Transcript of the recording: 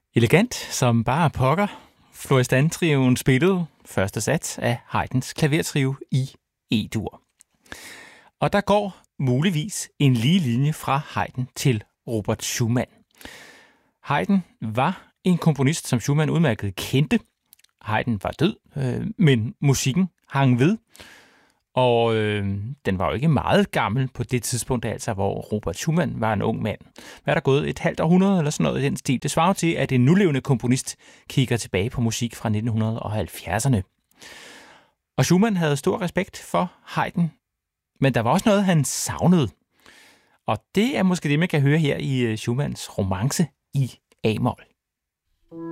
Elegant som bare pokker. Florestan-trioen spillede første sats af Haydns klavertrio i E-dur. Og der går muligvis en lige linje fra Haydn til Robert Schumann. Haydn var en komponist, som Schumann udmærket kendte. Haydn var død, men musikken hang ved. Og den var jo ikke meget gammel på det tidspunkt, altså, hvor Robert Schumann var en ung mand. Hvad er der gået? Et halvt århundrede eller sådan noget i den stil? Det svarer til, at en nulevende komponist kigger tilbage på musik fra 1970'erne. Og Schumann havde stor respekt for Haydn, men der var også noget, han savnede. Og det er måske det, man kan høre her i Schumanns romance i A-mol.